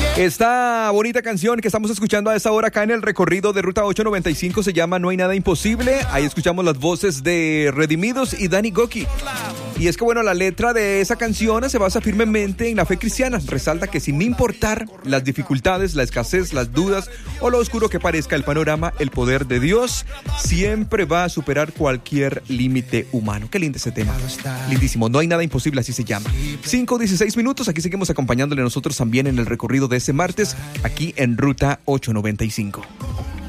Esta bonita canción que estamos escuchando a esta hora acá en el recorrido de Ruta 895 se llama No hay nada imposible. Ahí escuchamos las voces de Redimidos y Danny Gokey. Y es que bueno, la letra de esa canción se basa firmemente en la fe cristiana. Resalta que sin importar las dificultades, la escasez, las dudas o lo oscuro que parezca el panorama, el poder de Dios siempre va a superar cualquier límite humano. Qué lindo ese tema. Lindísimo. No hay nada imposible, así se llama. 5:16 minutos. Aquí seguimos acompañándole nosotros también en el recorrido de ese martes, aquí en Ruta 895.